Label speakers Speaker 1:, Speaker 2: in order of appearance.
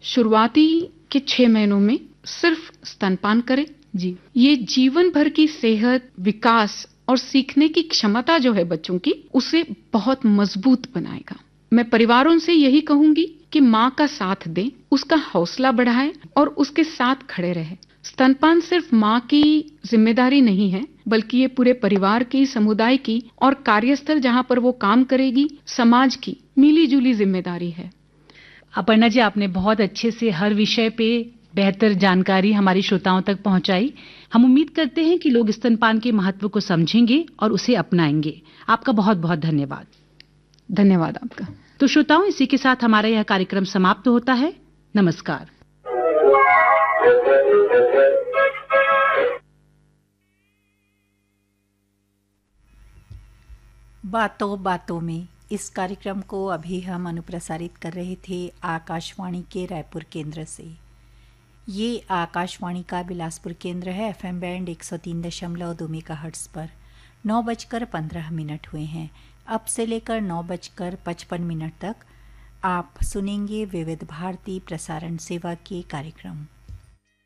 Speaker 1: शुरुआती के 6 महीनों में सिर्फ स्तनपान करें। जी, ये जीवन भर की सेहत, विकास और सीखने की क्षमता जो है बच्चों की, उसे बहुत मजबूत बनाएगा। मैं परिवारों से यही कहूंगी कि माँ का साथ दें, उसका हौसला बढ़ाएं और उसके साथ खड़े रहें। स्तनपान सिर्फ माँ की जिम्मेदारी नहीं है, बल्कि ये पूरे परिवार की, समुदाय की और कार्यस्थल जहाँ पर वो काम करेगी, समाज की मिली-जुली जिम्मेदारी है।
Speaker 2: अपर्णा जी, आपने बहुत अच्छे से हर विषय पे बेहतर जानकारी हमारी श्रोताओं तक पहुंचाई। हम उम्मीद करते हैं कि लोग स्तनपान के महत्व को समझेंगे और उसे अपनाएंगे। आपका बहुत बहुत धन्यवाद।
Speaker 1: धन्यवाद आपका।
Speaker 2: तो श्रोताओं, इसी के साथ हमारा यह कार्यक्रम समाप्त होता है। नमस्कार।
Speaker 3: बातों बातों में इस कार्यक्रम को अभी हम अनुप्रसारित कर रहे थे आकाशवाणी के रायपुर केंद्र से। ये आकाशवाणी का बिलासपुर केंद्र है। एफएम बैंड 103.2 मेगाहर्ट्ज पर 9:15 हुए हैं। अब से लेकर 9:55 तक आप सुनेंगे विविध भारती प्रसारण सेवा के कार्यक्रम।